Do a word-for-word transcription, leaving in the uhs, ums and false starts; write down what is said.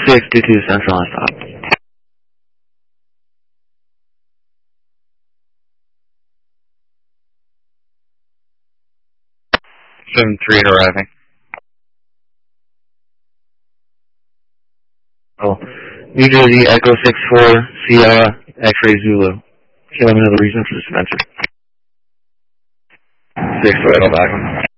six two two Central on stop. seven three arriving. Oh, New Jersey Echo six four Sierra X-Ray Zulu. Can you let me know the reason for this adventure? six four, Echo back.